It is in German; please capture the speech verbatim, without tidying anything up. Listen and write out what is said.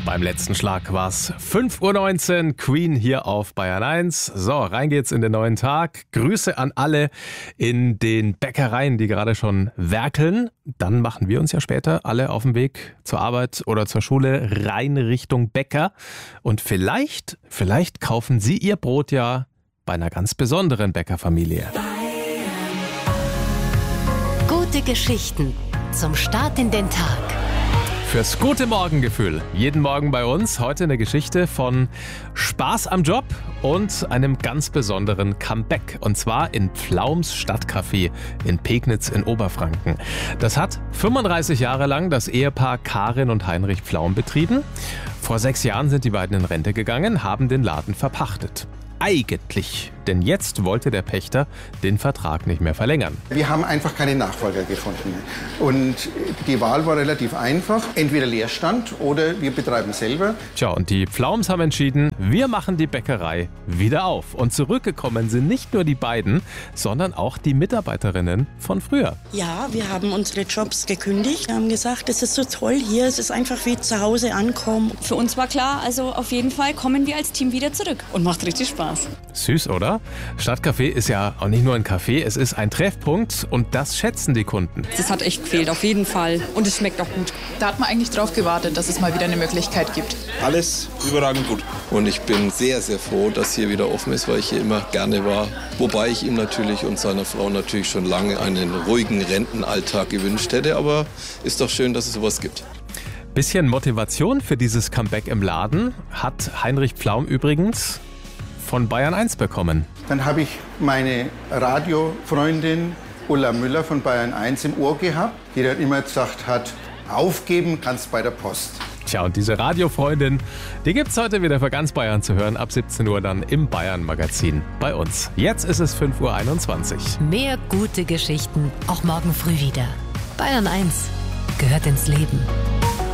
Beim letzten Schlag war es fünf Uhr neunzehn, Queen hier auf Bayern eins. So, rein geht's in den neuen Tag. Grüße an alle in den Bäckereien, die gerade schon werkeln. Dann machen wir uns ja später alle auf den Weg zur Arbeit oder zur Schule rein Richtung Bäcker. Und vielleicht, vielleicht kaufen Sie Ihr Brot ja bei einer ganz besonderen Bäckerfamilie. Gute Geschichten zum Start in den Tag. Fürs gute Morgengefühl. Jeden Morgen bei uns. Heute eine Geschichte von Spaß am Job und einem ganz besonderen Comeback. Und zwar in Pflaums Stadtcafé in Pegnitz in Oberfranken. Das hat fünfunddreißig Jahre lang das Ehepaar Karin und Heinrich Pflaum betrieben. Vor sechs Jahren sind die beiden in Rente gegangen, haben den Laden verpachtet. Eigentlich, denn jetzt wollte der Pächter den Vertrag nicht mehr verlängern. Wir haben einfach keine Nachfolger gefunden. Und die Wahl war relativ einfach. Entweder Leerstand oder wir betreiben selber. Tja, und die Pflaums haben entschieden, wir machen die Bäckerei wieder auf. Und zurückgekommen sind nicht nur die beiden, sondern auch die Mitarbeiterinnen von früher. Ja, wir haben unsere Jobs gekündigt. Wir haben gesagt, es ist so toll hier, es ist einfach wie zu Hause ankommen. Für uns war klar, also auf jeden Fall kommen wir als Team wieder zurück. Und macht richtig Spaß. Süß, oder? Stadtcafé ist ja auch nicht nur ein Café, es ist ein Treffpunkt und das schätzen die Kunden. Das hat echt gefehlt, auf jeden Fall. Und es schmeckt auch gut. Da hat man eigentlich drauf gewartet, dass es mal wieder eine Möglichkeit gibt. Alles überragend gut. Und ich bin sehr, sehr froh, dass hier wieder offen ist, weil ich hier immer gerne war. Wobei ich ihm natürlich und seiner Frau natürlich schon lange einen ruhigen Rentenalltag gewünscht hätte. Aber ist doch schön, dass es sowas gibt. Bisschen Motivation für dieses Comeback im Laden hat Heinrich Pflaum übrigens von Bayern eins bekommen. Dann habe ich meine Radiofreundin Ulla Müller von Bayern eins im Ohr gehabt, die dann immer gesagt hat, aufgeben kannst bei der Post. Tja, und diese Radiofreundin, die gibt's heute wieder für ganz Bayern zu hören, ab siebzehn Uhr dann im Bayern-Magazin bei uns. Jetzt ist es fünf Uhr einundzwanzig. Mehr gute Geschichten, auch morgen früh wieder. Bayern eins gehört ins Leben.